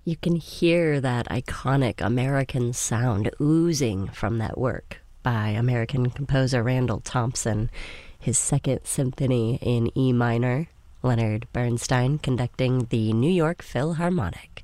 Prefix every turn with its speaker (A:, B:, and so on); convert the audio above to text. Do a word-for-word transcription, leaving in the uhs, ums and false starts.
A: You can hear that iconic American sound oozing from that work by American composer Randall Thompson, his Second Symphony in E minor, Leonard Bernstein conducting the New York Philharmonic.